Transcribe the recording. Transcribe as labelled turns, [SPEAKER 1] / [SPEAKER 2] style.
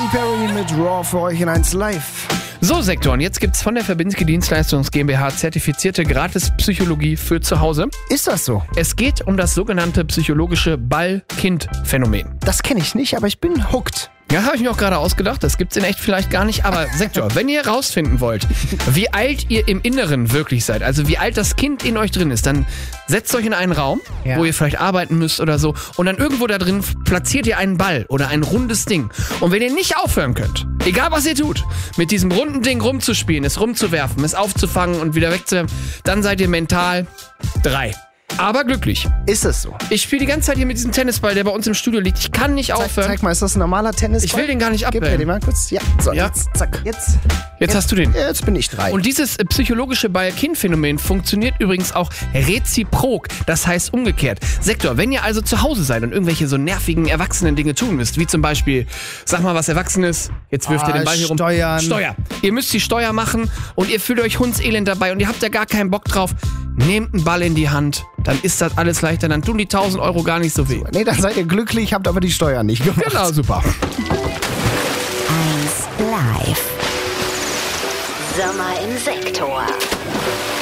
[SPEAKER 1] Perry mit Raw für euch in 1 Live.
[SPEAKER 2] So, Sektor, und jetzt gibt's von der Verbindliche Dienstleistungs GmbH zertifizierte Gratis-Psychologie für zu Hause.
[SPEAKER 1] Ist das so?
[SPEAKER 2] Es geht um das sogenannte psychologische Ball-Kind-Phänomen.
[SPEAKER 1] Das kenne ich nicht, aber ich bin hooked.
[SPEAKER 2] Ja, habe ich mir auch gerade ausgedacht. Das gibt's in echt vielleicht gar nicht. Aber Sektor, wenn ihr herausfinden wollt, wie alt ihr im Inneren wirklich seid, also wie alt das Kind in euch drin ist, dann setzt euch in einen Raum, wo ihr vielleicht arbeiten müsst oder so. Und dann irgendwo da drin platziert ihr einen Ball oder ein rundes Ding. Und wenn ihr nicht aufhören könnt, egal was ihr tut, mit diesem runden Ding rumzuspielen, es rumzuwerfen, es aufzufangen und wieder wegzuwerfen, dann seid ihr mental 3. Aber glücklich.
[SPEAKER 1] Ist das so?
[SPEAKER 2] Ich spiele die ganze Zeit hier mit diesem Tennisball, der bei uns im Studio liegt. Ich kann nicht aufhören.
[SPEAKER 1] Zeig mal, ist das ein normaler Tennisball?
[SPEAKER 2] Ich will den gar nicht
[SPEAKER 1] Gib mir
[SPEAKER 2] abwählen.
[SPEAKER 1] den mal kurz. Ja, so,
[SPEAKER 2] Ja.
[SPEAKER 1] jetzt, zack. Jetzt
[SPEAKER 2] Hast du den.
[SPEAKER 1] Jetzt bin ich 3.
[SPEAKER 2] Und dieses psychologische Ball-Kind-Phänomen funktioniert übrigens auch reziprok, das heißt umgekehrt. Sektor, wenn ihr also zu Hause seid und irgendwelche so nervigen erwachsenen Dinge tun müsst, wie zum Beispiel, sag mal was Erwachsenes, jetzt wirft ihr den Ball hier rum. Steuer. Ihr müsst die Steuer machen und ihr fühlt euch hundselend dabei und ihr habt ja gar keinen Bock drauf. Nehmt einen Ball in die Hand, dann ist das alles leichter, dann tun die 1.000 Euro gar nicht so weh.
[SPEAKER 1] Nee, dann seid ihr glücklich, habt aber die Steuern nicht gemacht.
[SPEAKER 2] Genau, super.
[SPEAKER 3] 1 Live. Sommer im Sektor.